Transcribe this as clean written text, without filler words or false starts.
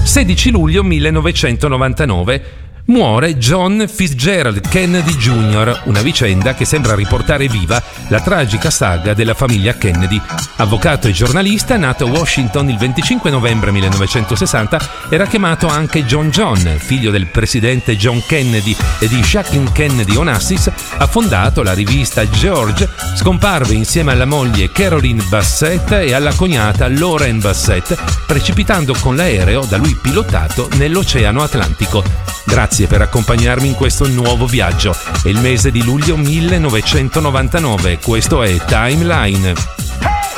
16 luglio 1999 muore John Fitzgerald Kennedy Jr., una vicenda che sembra riportare viva la tragica saga della famiglia Kennedy. Avvocato e giornalista, nato a Washington il 25 novembre 1960, era chiamato anche John, figlio del presidente John Kennedy e di Jacqueline Kennedy Onassis. Ha fondato la rivista George, scomparve insieme alla moglie Caroline Bassett e alla cognata Lauren Bassett, precipitando con l'aereo da lui pilotato nell'Oceano Atlantico. Grazie per accompagnarmi in questo nuovo viaggio. È il mese di luglio 1999. Questo è Timeline.